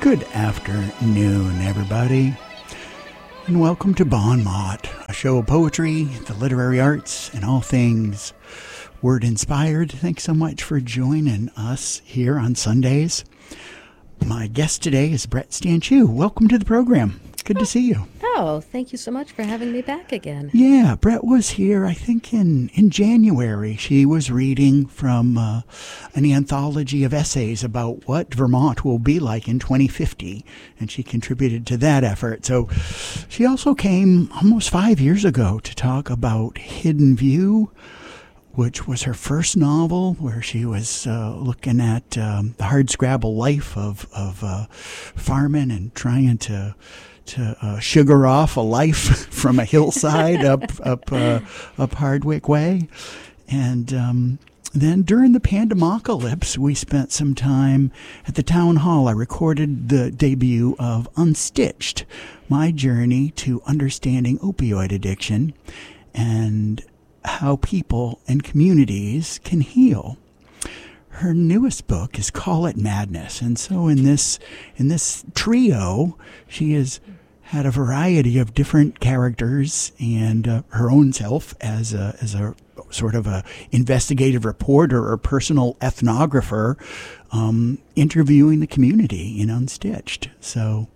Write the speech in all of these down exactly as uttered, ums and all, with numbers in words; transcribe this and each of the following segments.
Good afternoon, everybody, and welcome to Bon Mot, a show of poetry, the literary arts, and all things word-inspired. Thanks so much for joining us here on Sundays. My guest today is Brett Stanchu. Welcome to the program. Good to see you. Oh, thank you so much for having me back again. Yeah, Brett was here, I think, in, in January. She was reading from uh, an anthology of essays about what Vermont will be like in twenty fifty, and she contributed to that effort. So she also came almost five years ago to talk about Hidden View, which was her first novel, where she was uh, looking at um, the hardscrabble life of, of uh, farming and trying to to uh, sugar off a life from a hillside up up uh, up Hardwick Way. And um, then during the Pandemocalypse, we spent some time at the town hall. I recorded the debut of Unstitched, my journey to understanding opioid addiction and how people and communities can heal. Her newest book is Call It Madness, and so in this in this trio, she has had a variety of different characters and uh, her own self as a as a sort of a investigative reporter or personal ethnographer, um, interviewing the community in Unstitched. So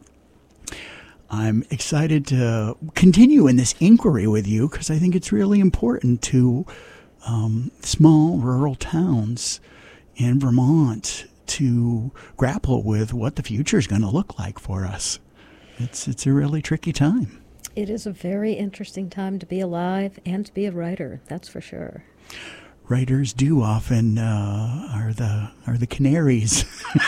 I'm excited to continue in this inquiry with you because I think it's really important to um, small rural towns in Vermont to grapple with what the future is going to look like for us. It's it's a really tricky time. It is a very interesting time to be alive and to be a writer, that's for sure. Writers do often uh, are the are the canaries.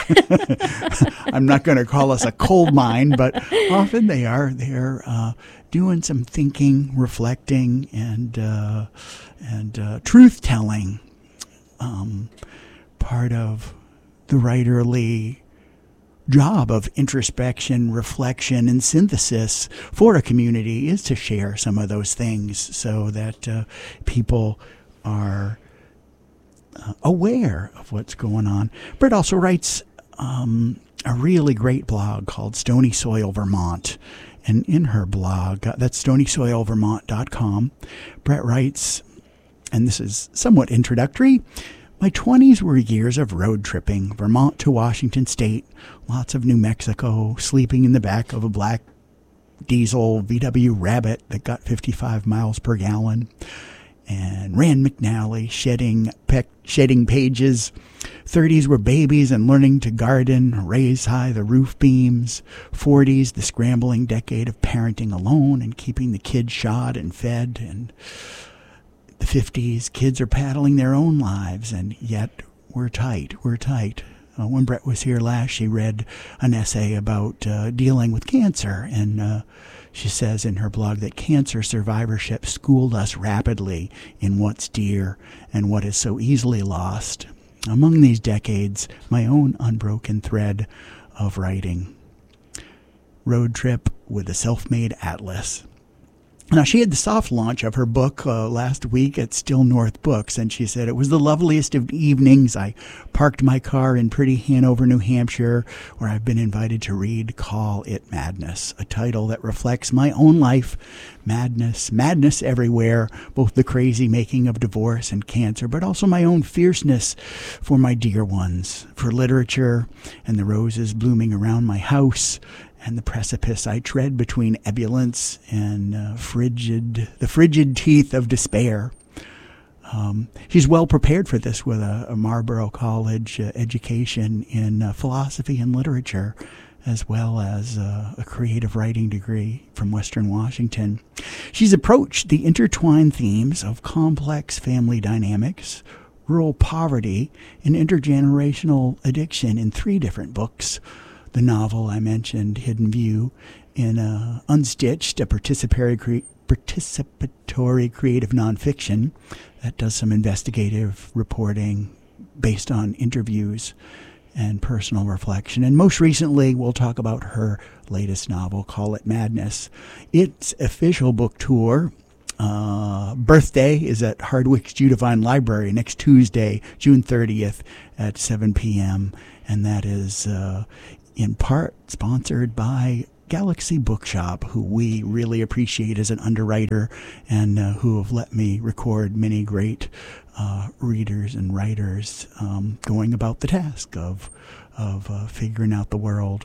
I'm not going to call us a coal mine, but often they are. They're uh, doing some thinking, reflecting, and uh, and uh, truth telling. Um, part of the writerly job of introspection, reflection, and synthesis for a community is to share some of those things so that uh, people are uh, aware of what's going on. Brett also writes um, a really great blog called Stony Soil Vermont. And in her blog, uh, that's stony soil vermont dot com, Brett writes, and this is somewhat introductory, my twenties were years of road tripping, Vermont to Washington State, lots of New Mexico, sleeping in the back of a black diesel V W Rabbit that got fifty-five miles per gallon, and Rand McNally shedding pe- shedding pages. thirties were babies and learning to garden, raise high the roof beams. forties, the scrambling decade of parenting alone and keeping the kids shod and fed, and the fifties, kids are paddling their own lives, and yet we're tight, we're tight. Uh, when Brett was here last, she read an essay about uh, dealing with cancer, and uh, she says in her blog that cancer survivorship schooled us rapidly in what's dear and what is so easily lost. Among these decades, my own unbroken thread of writing. Road trip with a self-made atlas. Now, she had the soft launch of her book uh, last week at Still North Books, and she said, it was the loveliest of evenings. I parked my car in pretty Hanover, New Hampshire, where I've been invited to read Call It Madness, a title that reflects my own life, madness, madness everywhere, both the crazy making of divorce and cancer, but also my own fierceness for my dear ones, for literature and the roses blooming around my house, and the precipice I tread between ebullience and uh, frigid, the frigid teeth of despair. Um, she's well prepared for this with a, a Marlborough College uh, education in uh, philosophy and literature, as well as uh, a creative writing degree from Western Washington. She's approached the intertwined themes of complex family dynamics, rural poverty, and intergenerational addiction in three different books. The novel I mentioned, Hidden View, in uh, Unstitched, a participatory, cre- participatory creative nonfiction that does some investigative reporting based on interviews and personal reflection. And most recently, we'll talk about her latest novel, Call It Madness. Its official book tour Uh, birthday is at Hardwick's Judavine Library next Tuesday, June thirtieth at seven p.m. And that is uh, in part sponsored by Galaxy Bookshop, who we really appreciate as an underwriter, and uh, who have let me record many great uh, readers and writers um, going about the task of of uh, figuring out the world.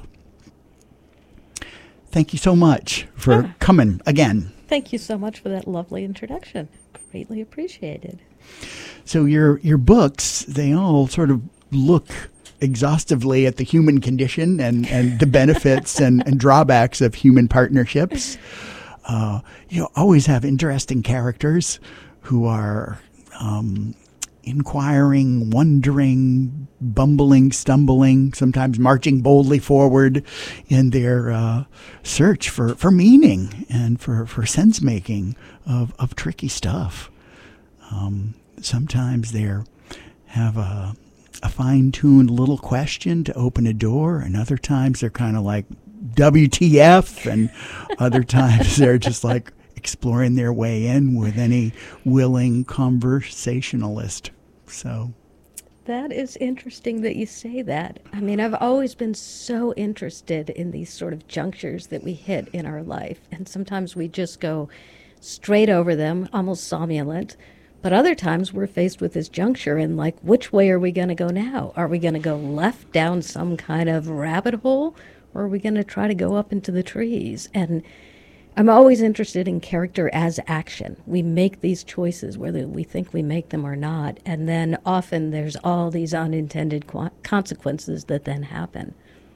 Thank you so much for Ah. coming again. Thank you so much for that lovely introduction. Greatly appreciated. So your your books, they all sort of look exhaustively at the human condition and, and the benefits and, and drawbacks of human partnerships. Uh, you always have interesting characters who are um, inquiring, wondering, bumbling, stumbling, sometimes marching boldly forward in their uh, search for, for meaning and for, for sense making of, of tricky stuff. Um, sometimes they have a, a fine-tuned little question to open a door, and other times they're kind of like W T F, and other times they're just like exploring their way in with any willing conversationalist. So That is interesting that you say that. I mean, I've always been so interested in these sort of junctures that we hit in our life, and sometimes we just go straight over them, almost somnolent. But other times we're faced with this juncture and like, which way are we going to go now? Are we going to go left down some kind of rabbit hole, or are we going to try to go up into the trees? And I'm always interested in character as action. We make these choices, whether we think we make them or not, and then often there's all these unintended qu- consequences that then happen.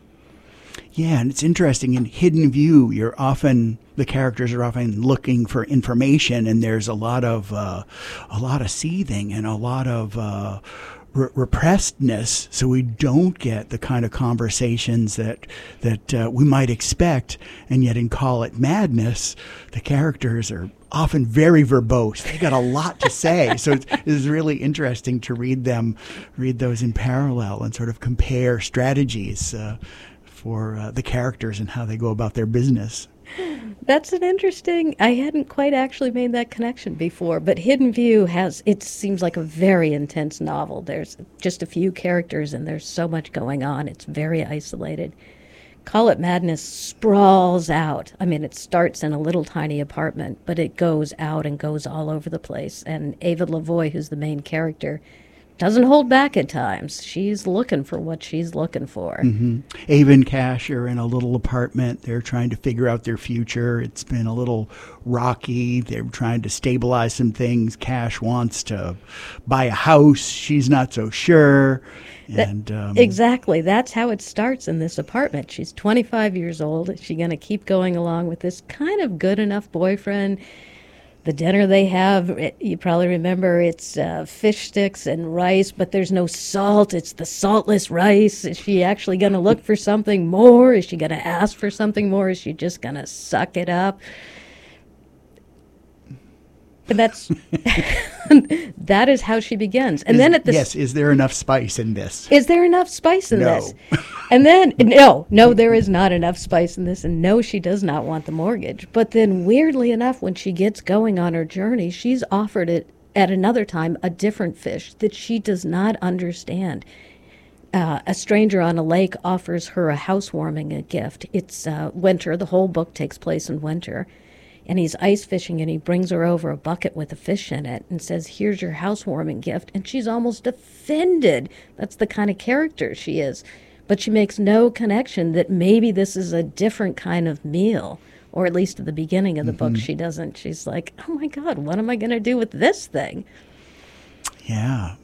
yeah, and it's interesting. In Hidden View, you're often the characters are often looking for information, and there's a lot of uh, a lot of seething and a lot of uh, re- repressedness. So we don't get the kind of conversations that that uh, we might expect. And yet, in Call It Madness, the characters are often very verbose. They got a lot to say. So it's, it's really interesting to read them, read those in parallel, and sort of compare strategies Uh, for uh, the characters and how they go about their business. That's an interesting, I hadn't quite actually made that connection before, but Hidden View has, it seems like a very intense novel. There's just a few characters and there's so much going on. It's very isolated. Call It Madness sprawls out. I mean, it starts in a little tiny apartment, but it goes out and goes all over the place. And Ava Lavoie, who's the main character, doesn't hold back at times. She's looking for what she's looking for. Mm-hmm. Ava and Cash are in a little apartment. They're trying to figure out their future. It's been a little rocky. They're trying to stabilize some things. Cash wants to buy a house. She's not so sure. And um, Exactly. That's how it starts in this apartment. She's twenty-five years old. Is she going to keep going along with this kind of good enough boyfriend? The dinner they have, it, you probably remember, it's uh, fish sticks and rice, but there's no salt. It's the saltless rice. Is she actually going to look for something more? Is she going to ask for something more? Is she just going to suck it up? And that's that is how she begins. And is, then at the yes, is there enough spice in this? Is there enough spice in No. this? And then, no, no, there is not enough spice in this. And no, she does not want the mortgage. But then, weirdly enough, when she gets going on her journey, she's offered it at another time a different fish that she does not understand. Uh, a stranger on a lake offers her a housewarming a gift. It's uh, winter. The whole book takes place in winter. And he's ice fishing, and he brings her over a bucket with a fish in it and says, here's your housewarming gift. And she's almost offended. That's the kind of character she is. But she makes no connection that maybe this is a different kind of meal. Or at least at the beginning of the Mm-hmm. book, she doesn't. She's like, oh, my God, what am I going to do with this thing? Yeah.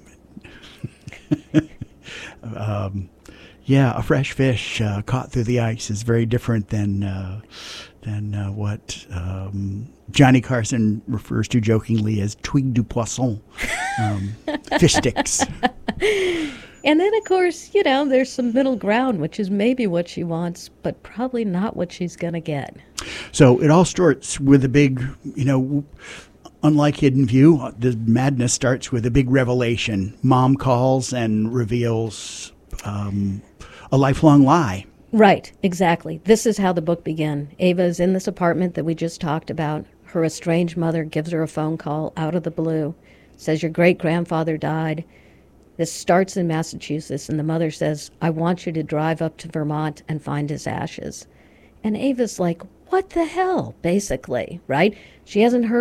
um, yeah, a fresh fish uh, caught through the ice is very different than uh, than uh, what um, Johnny Carson refers to jokingly as twig du poisson, um, fish sticks. And then, of course, you know, there's some middle ground, which is maybe what she wants, but probably not what she's going to get. So it all starts with a big, you know, unlike Hidden View, the madness starts with a big revelation. Mom calls and reveals um, a lifelong lie. Right, exactly. This is how the book began. Ava is in this apartment that we just talked about. Her estranged mother gives her a phone call out of the blue, says your great-grandfather died. This starts in Massachusetts, and the mother says, I want you to drive up to Vermont and find his ashes. And Ava's like, what the hell, basically, right? She hasn't heard